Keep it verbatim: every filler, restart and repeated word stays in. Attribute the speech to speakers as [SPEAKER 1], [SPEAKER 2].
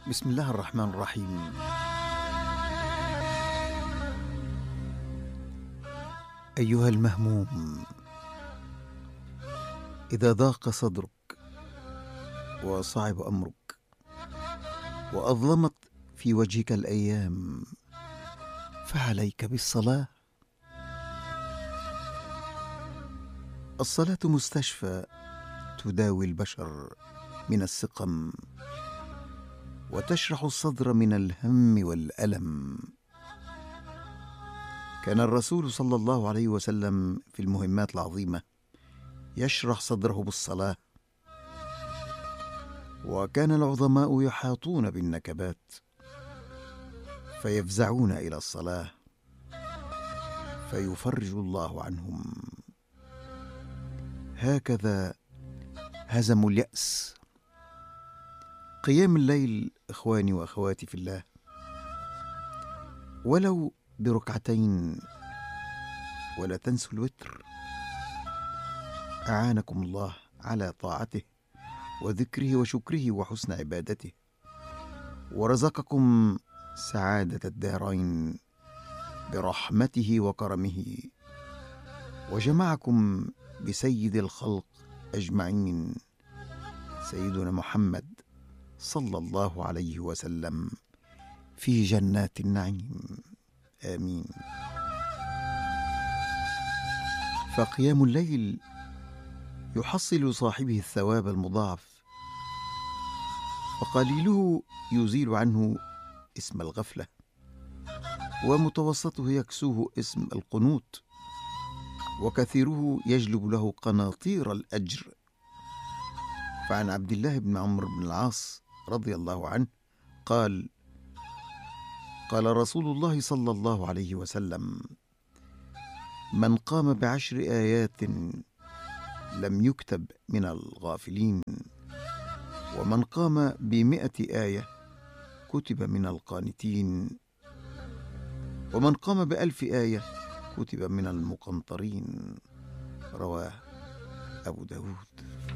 [SPEAKER 1] بسم الله الرحمن الرحيم. أيها المهموم، إذا ضاق صدرك وصعب أمرك وأظلمت في وجهك الأيام فعليك بالصلاة. الصلاة مستشفى تداوي البشر من السقم وتشرح الصدر من الهم والألم. كان الرسول صلى الله عليه وسلم في المهمات العظيمة يشرح صدره بالصلاة، وكان العظماء يحاطون بالنكبات فيفزعون إلى الصلاة فيفرج الله عنهم. هكذا هزموا اليأس. قيام الليل إخواني وأخواتي في الله، ولو بركعتين، ولا تنسوا الوتر. أعانكم الله على طاعته وذكره وشكره وحسن عبادته، ورزقكم سعادة الدارين برحمته وكرمه، وجمعكم بسيد الخلق أجمعين سيدنا محمد صلى الله عليه وسلم في جنات النعيم. آمين. فقيام الليل يحصل صاحبه الثواب المضاعف، فقليله يزيل عنه اسم الغفلة، ومتوسطه يكسوه اسم القنوط، وكثيره يجلب له قناطير الأجر. فعن عبد الله بن عمرو بن العاص رضي الله عنه قال: قال رسول الله صلى الله عليه وسلم: من قام بعشر آيات لم يكتب من الغافلين، ومن قام بمئة آية كتب من القانتين، ومن قام بألف آية كتب من المقنطرين. رواه أبو داود.